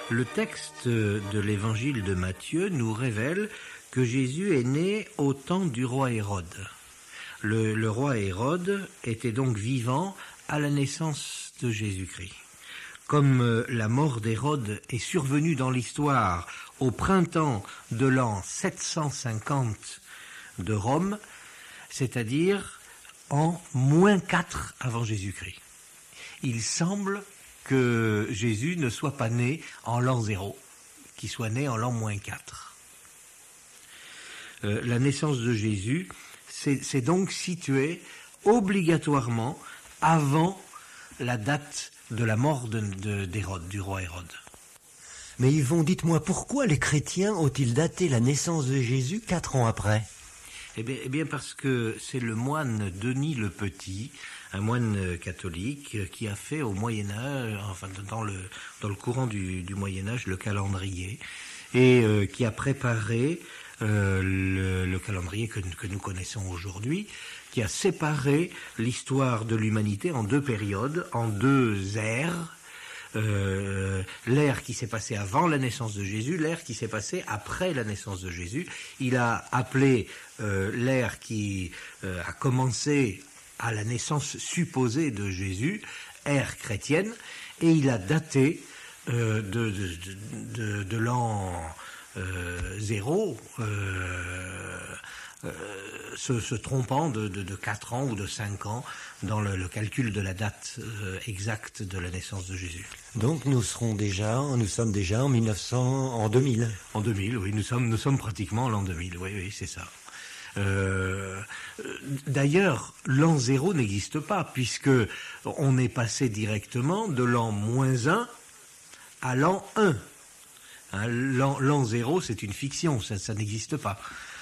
Le texte de l'évangile de Matthieu nous révèle que Jésus est né au temps du roi Hérode. Le roi Hérode était donc vivant à la naissance de Jésus-Christ. Comme la mort d'Hérode est survenue dans l'histoire au printemps de l'an 750 de Rome, c'est-à-dire en -4 avant Jésus-Christ. Il semble que Jésus ne soit pas né en l'an 0, qu'il soit né en l'an -4. La naissance de Jésus c'est donc situé obligatoirement avant la date de la mort d'Hérode, du roi Hérode. Mais Yvon, dites-moi, pourquoi les chrétiens ont-ils daté la naissance de Jésus 4 ans après ? Eh bien parce que c'est le moine Denis le Petit, un moine catholique, qui a fait au Moyen-Âge, enfin dans le courant du Moyen-Âge, le calendrier, et qui a préparé le calendrier que nous connaissons aujourd'hui, qui a séparé l'histoire de l'humanité en deux périodes, en deux ères. L'ère qui s'est passée avant la naissance de Jésus, l'ère qui s'est passée après la naissance de Jésus. Il a appelé l'ère qui a commencé à la naissance supposée de Jésus, ère chrétienne, et il a daté de l'an 0, se trompant de 4 ans ou de 5 ans dans le calcul de la date exacte de la naissance de Jésus. Donc nous sommes déjà en 2000. En 2000, oui, nous sommes pratiquement en l'an 2000, oui, c'est ça. D'ailleurs, l'an 0 n'existe pas, puisque on est passé directement de l'an -1 à l'an 1. Hein, l'an 0, c'est une fiction, ça n'existe pas.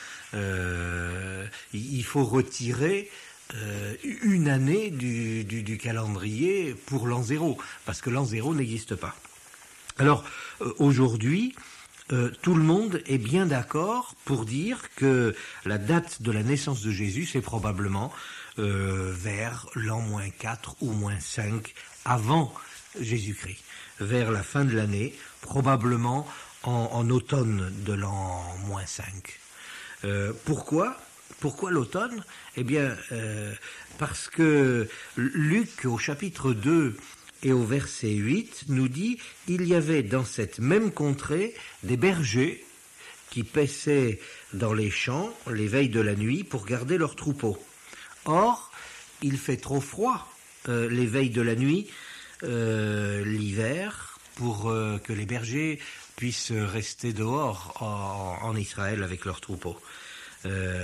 Il faut retirer une année du calendrier pour l'an 0, parce que l'an 0 n'existe pas. Alors, aujourd'hui, tout le monde est bien d'accord pour dire que la date de la naissance de Jésus, c'est probablement vers l'an -4 ou -5 avant Jésus-Christ, vers la fin de l'année, probablement en automne de l'an -5. Pourquoi l'automne ? Eh bien, parce que Luc, au chapitre 2 et au verset 8, nous dit « Il y avait dans cette même contrée des bergers qui paissaient dans les champs les veilles de la nuit pour garder leurs troupeaux. Or, il fait trop froid les veilles de la nuit, l'hiver, pour que les bergers puissent rester dehors en Israël avec leurs troupeaux.